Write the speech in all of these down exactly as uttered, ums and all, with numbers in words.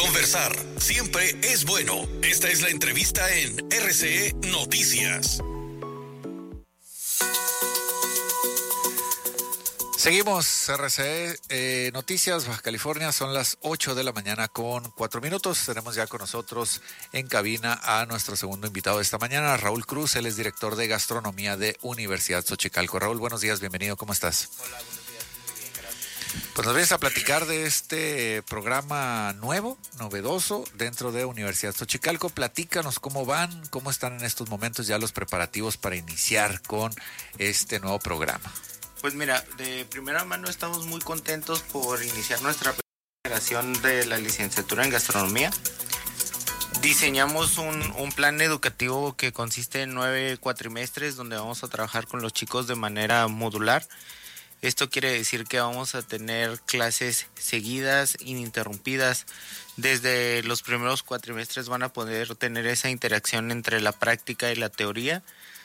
Conversar siempre es bueno. Esta es la entrevista en R C E Noticias. Seguimos R C E eh, Noticias Baja California, son las ocho de la mañana con cuatro minutos. Tenemos ya con nosotros en cabina a nuestro segundo invitado de esta mañana, Raúl Cruz. Él es director de gastronomía de Universidad Xochicalco. Raúl, buenos días, bienvenido, ¿cómo estás? Hola, buenos días, muy bien, gracias. Pues nos vienes a platicar de este programa nuevo, novedoso, dentro de Universidad Xochicalco. Platícanos cómo van, cómo están en estos momentos ya los preparativos para iniciar con este nuevo programa. Pues mira, de primera mano estamos muy contentos por iniciar nuestra generación de la licenciatura en gastronomía. Diseñamos un, un plan educativo que consiste en nueve cuatrimestres donde vamos a trabajar con los chicos de manera modular. Esto quiere decir que vamos a tener clases seguidas, ininterrumpidas. Desde los primeros cuatrimestres van a poder tener esa interacción entre la práctica y la teoría.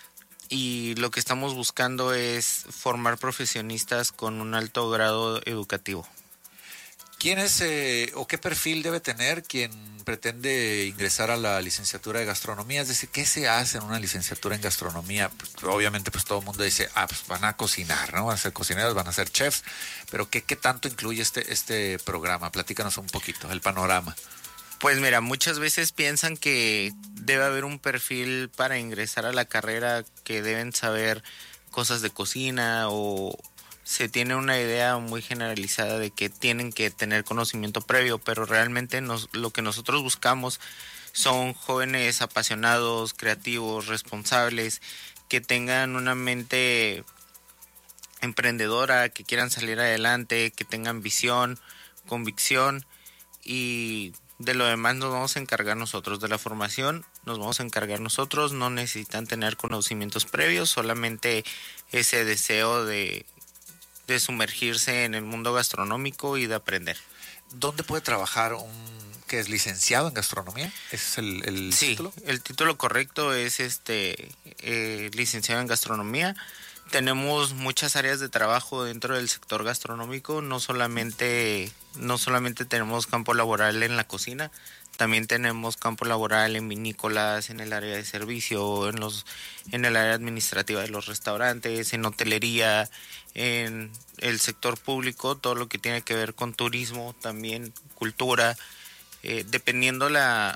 Y lo que estamos buscando es formar profesionistas con un alto grado educativo. ¿Quién es eh, o qué perfil debe tener quien pretende ingresar a la licenciatura de gastronomía? Es decir, ¿qué se hace en una licenciatura en gastronomía? Pues, obviamente, pues todo el mundo dice, ah, pues van a cocinar, ¿no? Van a ser cocineros, van a ser chefs. Pero ¿qué, qué tanto incluye este, este programa? Platícanos un poquito, el panorama. Pues mira, muchas veces piensan que debe haber un perfil para ingresar a la carrera, que deben saber cosas de cocina, o se tiene una idea muy generalizada de que tienen que tener conocimiento previo, pero realmente nos, lo que nosotros buscamos son jóvenes apasionados, creativos, responsables, que tengan una mente emprendedora, que quieran salir adelante, que tengan visión, convicción, y de lo demás nos vamos a encargar nosotros. De la formación nos vamos a encargar nosotros. No necesitan tener conocimientos previos, solamente ese deseo de, de sumergirse en el mundo gastronómico y de aprender. ¿Dónde puede trabajar un que es licenciado en gastronomía? ¿Ese es el, el sí, título? El título correcto es este eh, licenciado en gastronomía. Tenemos muchas áreas de trabajo dentro del sector gastronómico. No solamente, no solamente tenemos campo laboral en la cocina, también tenemos campo laboral en vinícolas, en el área de servicio, en los, en el área administrativa de los restaurantes, en hotelería, en el sector público, todo lo que tiene que ver con turismo, también cultura, eh, dependiendo la,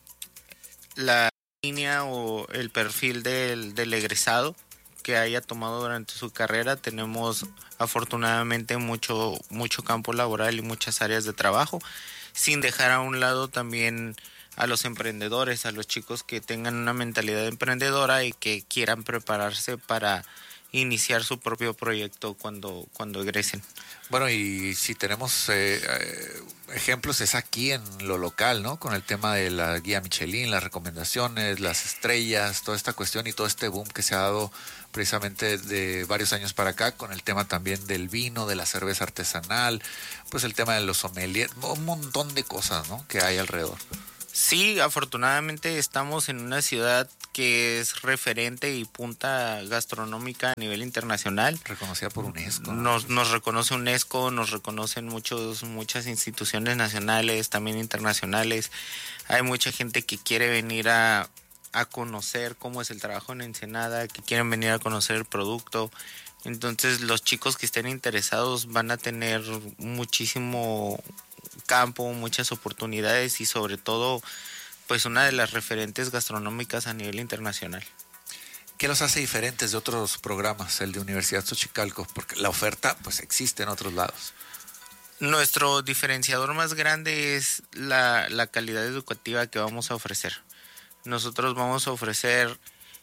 la línea o el perfil del, del egresado que haya tomado durante su carrera. Tenemos afortunadamente mucho, mucho campo laboral y muchas áreas de trabajo, sin dejar a un lado también a los emprendedores, a los chicos que tengan una mentalidad emprendedora y que quieran prepararse para iniciar su propio proyecto cuando, cuando egresen. Bueno, y si tenemos eh, eh, ejemplos es aquí en lo local, ¿no? Con el tema de la guía Michelin, las recomendaciones, las estrellas, toda esta cuestión y todo este boom que se ha dado precisamente de varios años para acá, con el tema también del vino, de la cerveza artesanal, pues el tema de los sommeliers, un montón de cosas, ¿no?, que hay alrededor. Sí, afortunadamente estamos en una ciudad que es referente y punta gastronómica a nivel internacional. Reconocida por UNESCO. Nos, nos reconoce UNESCO, nos reconocen muchos, muchas instituciones nacionales, también internacionales. Hay mucha gente que quiere venir a, a conocer cómo es el trabajo en Ensenada, que quieren venir a conocer el producto. Entonces los chicos que estén interesados van a tener muchísimo campo, muchas oportunidades y sobre todo pues una de las referentes gastronómicas a nivel internacional. ¿Qué los hace diferentes de otros programas, el de Universidad Xochicalco? Porque la oferta pues existe en otros lados. Nuestro diferenciador más grande es la, la calidad educativa que vamos a ofrecer. Nosotros vamos a ofrecer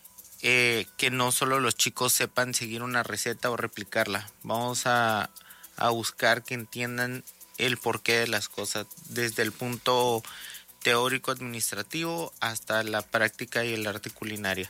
eh, que no solo los chicos sepan seguir una receta o replicarla. Vamos a, a buscar que entiendan el porqué de las cosas, desde el punto teórico administrativo hasta la práctica y el arte culinaria.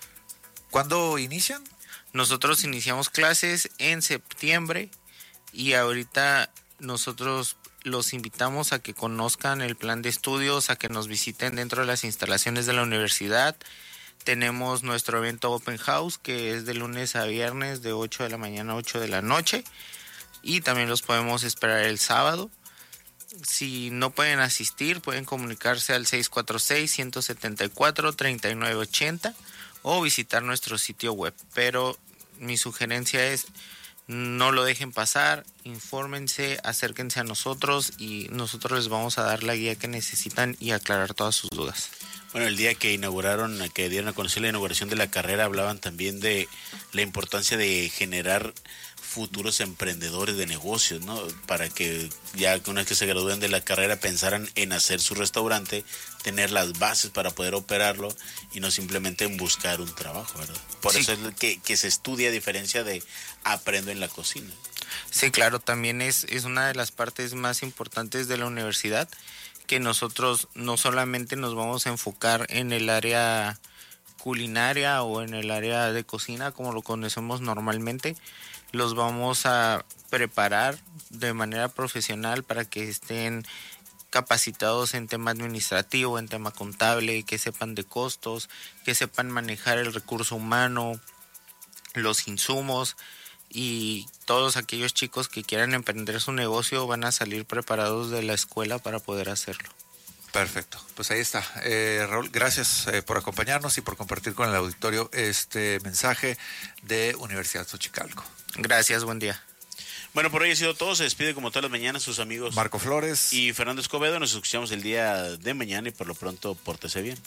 ¿Cuándo inician? Nosotros iniciamos clases en septiembre y ahorita nosotros los invitamos a que conozcan el plan de estudios, a que nos visiten dentro de las instalaciones de la universidad. Tenemos nuestro evento Open House, que es de lunes a viernes de ocho de la mañana a ocho de la noche. Y también los podemos esperar el sábado. Si no pueden asistir, pueden comunicarse al seis cuatro seis, uno siete cuatro, tres nueve ocho cero o visitar nuestro sitio web. Pero mi sugerencia es, no lo dejen pasar, infórmense, acérquense a nosotros y nosotros les vamos a dar la guía que necesitan y aclarar todas sus dudas. Bueno, el día que inauguraron, que dieron a conocer la inauguración de la carrera, hablaban también de la importancia de generar futuros emprendedores de negocios, ¿no? Para que ya una vez que se gradúen de la carrera pensaran en hacer su restaurante, tener las bases para poder operarlo y no simplemente en buscar un trabajo, ¿verdad? Por sí. Eso es que, que se estudia a diferencia de aprendo en la cocina. Sí, claro, también es, es una de las partes más importantes de la universidad, que nosotros no solamente nos vamos a enfocar en el área culinaria o en el área de cocina como lo conocemos normalmente, los vamos a preparar de manera profesional para que estén capacitados en tema administrativo, en tema contable, que sepan de costos, que sepan manejar el recurso humano, los insumos, y todos aquellos chicos que quieran emprender su negocio van a salir preparados de la escuela para poder hacerlo. Perfecto, pues ahí está. Eh, Raúl, gracias eh, por acompañarnos y por compartir con el auditorio este mensaje de Universidad Xochicalco. Gracias, buen día. Bueno, por hoy ha sido todo. Se despide como todas las mañanas sus amigos Marco Flores y Fernando Escobedo. Nos escuchamos el día de mañana y por lo pronto, pórtese bien.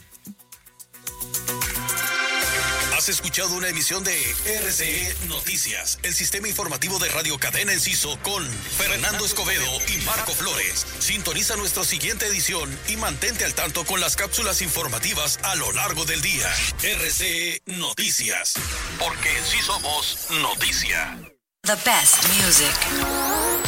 Has escuchado una emisión de R C E Noticias, el sistema informativo de Radio Cadena Enciso con Fernando Escobedo y Marco Flores. Sintoniza nuestra siguiente edición y mantente al tanto con las cápsulas informativas a lo largo del día. R C E Noticias, porque sí somos noticia. The best music.